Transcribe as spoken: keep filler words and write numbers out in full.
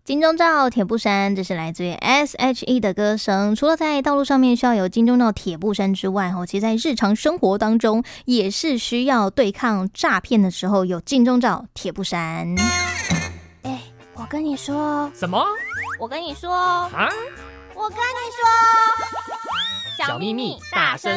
金钟罩铁布衫，这是来自于 S H E 的歌声。除了在道路上面需要有金钟罩铁布衫之外，其实在日常生活当中也是需要对抗诈骗的时候有金钟罩铁布衫。 哎，我跟你说， 什么？ 我跟你说啊？ 我跟你说， 小秘密大声